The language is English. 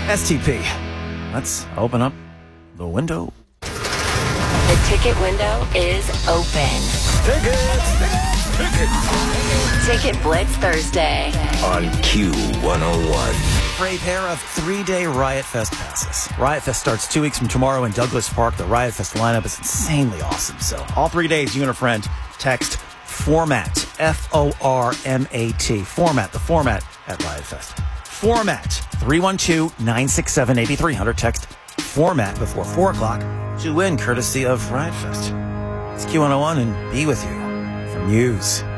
STP. Let's open up the window. The ticket window is open. Ticket Blitz Thursday on Q101. For a pair of 3-day Riot Fest passes. Riot Fest starts 2 weeks from tomorrow in Douglas Park. The Riot Fest lineup is insanely awesome. So all 3 days, you and a friend text FORMAT, FORMAT, FORMAT, the format at Riot Fest. FORMAT, 312-967-8300. Text FORMAT before 4 o'clock to win, courtesy of Riot Fest. It's Q101 and be with you for news,